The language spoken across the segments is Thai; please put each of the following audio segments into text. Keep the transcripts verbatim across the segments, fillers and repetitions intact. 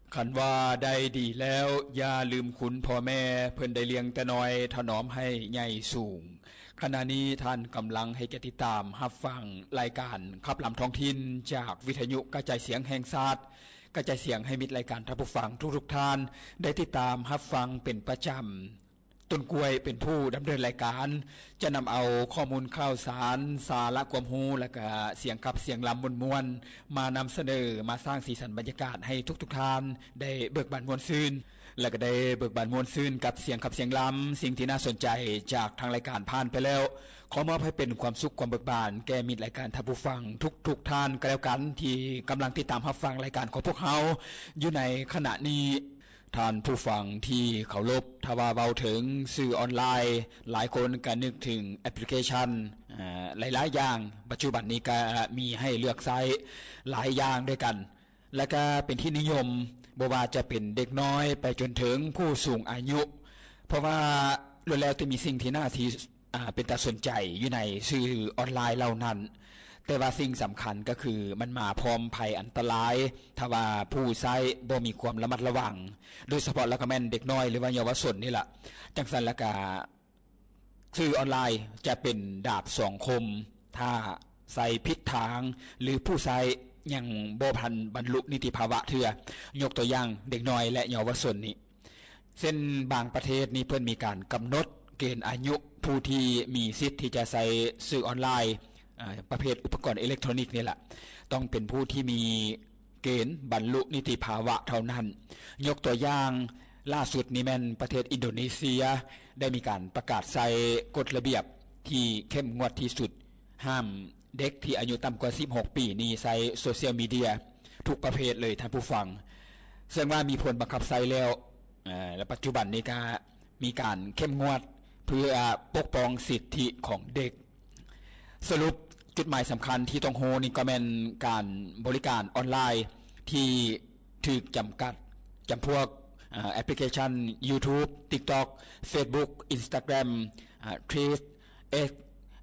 คันว่าได้ดีแล้วอย่าลืมคุณพ่อแม่เพิ่นได้เลี้ยงแต่น้อยถนอมให้ใหญ่สูงขณะนี้ท่านกำลังให้ติดตามรับฟังรายการขับลำท้องถิ่นจากวิทยุกระจายเสียงแห่งชาติกระจายเสียงให้มิตรรายการท่านผู้ฟังทุกๆท่านได้ติดตามรับฟังเป็นประจำต้นกล้วยเป็นผู้ดำเนินรายการจะนำเอาข้อมูลข่าวสารสาระความรู้และก็เสียงกับเสียงลำมวลๆมานำเสนอมาสร้างสีสันบรรยากาศให้ทุกๆท่านได้เบิกบานมวลซื่นและก็ได้เบิกบานมวลซื่นกับเสียงกับเสียงลำสิ่งที่น่าสนใจจากทางรายการผ่านไปแล้วขอมอบให้เป็นความสุขความเบิกบานแก่มิตรรายการท่านผู้ฟังทุกๆท่านก็แล้วกันที่กำลังติดตามรับฟังรายการของพวกเขาอยู่ในขณะนี้ท่านผู้ฟังที่เคารพถ้าว่าเว้าถึงสื่อออนไลน์หลายคนก็นึกถึงแอปพลิเคชันหลายๆอย่างปัจจุบันนี้ก็มีให้เลือกใช้หลายอย่างด้วยกันและก็เป็นที่นิยมบ่ว่าจะเป็นเด็กน้อยไปจนถึงผู้สูงอายุเพราะว่าล้วนแล้วแต่มีสิ่งที่น่าที่เป็นตาสนใจอยู่ในสื่อออนไลน์เหล่านั้นแต่ว่าสิ่งสำคัญก็คือมันมาพร้อมภัยอันตรายถ้าว่าผู้ใช้บ่มีความระมัดระวังโดยเฉพาะแล้วก็แม่นเด็กน้อยหรือว่าเยาวชนนี่แหละจังซั่นแล้วก็สื่อออนไลน์จะเป็นดาบสองคมถ้าใส่ผิดทางหรือผู้ใช้ยังบ่ทันบรรลุนิติภาวะเทื่อยกตัวอย่างเด็กน้อยและเยาวชนนี่เช่นบางประเทศนี่เพิ่นมีการกำหนดเกณฑ์อายุผู้ที่มีสิทธิ์ที่จะใช้สื่อออนไลน์ประเภทอุปกรณ์อิเล็กทรอนิกส์นี่แหละต้องเป็นผู้ที่มีเกณฑ์บรรลุนิติภาวะเท่านั้นยกตัวอย่างล่าสุดนี้แม่นประเทศอินโดนีเซียได้มีการประกาศใส่กฎระเบียบที่เข้มงวดที่สุดห้ามเด็กที่อายุต่ำกว่าสิบหกปีนี้ใช้โซเชียลมีเดียทุกประเภทเลยท่านผู้ฟังซึ่งว่ามีผลบังคับใช้แล้วและปัจจุบันนี้ก็มีการเข้มงวดเพื่อปกป้องสิทธิของเด็กสรุปจุดหมายสำคัญที่ต้องโฮนี่ก็เป็นการบริการออนไลน์ที่ถูกจำกัดจำพวกแอปพลิเคชัน YouTube TikTok Facebook Instagram Threads X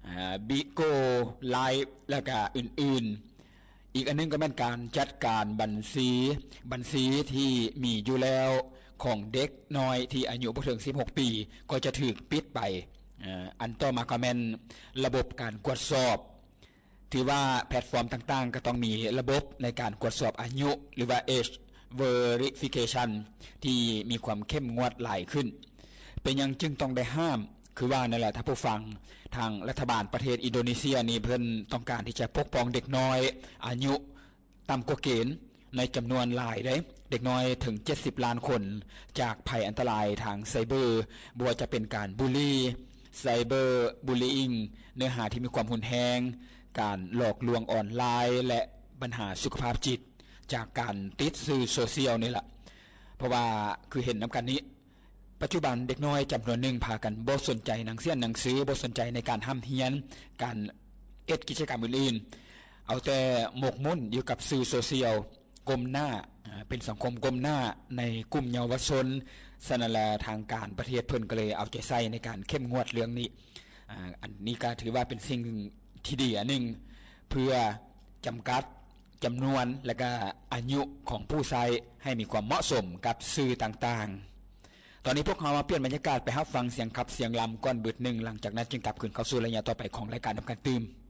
Bigo Live และก็อื่นๆอีกอันนึงก็เป็นการจัดการบัญชีบัญชีที่มีอยู่แล้วของเด็กน้อยที่อายุบ่ถึงสิบหกปีก็จะถูกปิดไปอันต่อมาก็แม่นระบบการตรวจสอบถือว่าแพลตฟอร์มต่างๆก็ต้องมีระบบในการตรวจสอบอายุหรือว่า age verification ที่มีความเข้มงวดหลายขึ้นเป็นยังจึงต้องได้ห้ามคือว่านั่นแหละถ้าผู้ฟังทางรัฐบาลประเทศอินโดนีเซียนี่เพิ่นต้องการที่จะปกป้องเด็กน้อยอายุต่ำกว่าเกณฑ์ในจำนวนหลายได้เด็กน้อยถึงเจ็ดสิบล้านคนจากภัยอันตรายทางไซเบอร์บ่ว่าจะเป็นการบูลลี่ไซเบอร์บูลลี่เนื้อหาที่มีความรุนแรงการหลอกลวงออนไลน์และปัญหาสุขภาพจิตจากการติดสื่อโซเชียลนี่แหละเพราะว่าคือเห็นนํากันนี้ปัจจุบันเด็กน้อยจํานวนหนึ่งพากันบ่สนใจหนังเรียนหนังสือบ่สนใจในการห้ำเรียนการเฮ็ดกิจกรรมอื่นๆเอาแต่หมกมุ่นอยู่กับสื่อโซเชียลก้มหน้าเป็นสังคมก้มหน้าในกลุ่มเยาวชนสนั่นแหละทางการประเทศเพิ่นก็เลยเอาใจใส่ในการเข้มงวดเรื่องนี้อันนี้ก็ถือว่าเป็นสิ่งที่ดีอันนึงเพื่อจำกัดจำนวนและก็อายุของผู้ใช้ให้มีความเหมาะสมกับสื่อต่างๆตอนนี้พวกเรามาเปลี่ยนบรรยากาศไปรับฟังเสียงขับเสียงลำก่อนเบิดหนึ่งหลังจากนั้นจึงกลับคืนเข้าสู่ระยะต่อไปของรายการนํากันตื่ม